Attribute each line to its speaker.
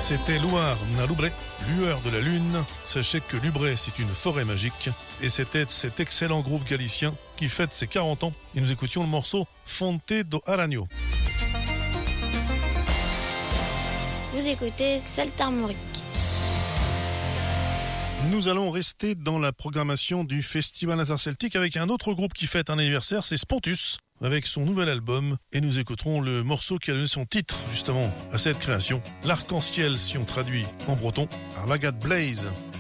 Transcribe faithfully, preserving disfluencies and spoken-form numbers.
Speaker 1: C'était Loire na Lubre, lueur de la lune. Sachez que Lubre, c'est une forêt magique. Et c'était cet excellent groupe galicien qui fête ses quarante ans. Et nous écoutions le morceau Fonte do Aranho.
Speaker 2: Vous écoutez Saltarmorique.
Speaker 1: Nous allons rester dans la programmation du Festival Interceltique avec un autre groupe qui fête un anniversaire, c'est Spontus, avec son nouvel album. Et nous écouterons le morceau qui a donné son titre, justement, à cette création. L'arc-en-ciel, si on traduit en breton, Arvagad Blaze.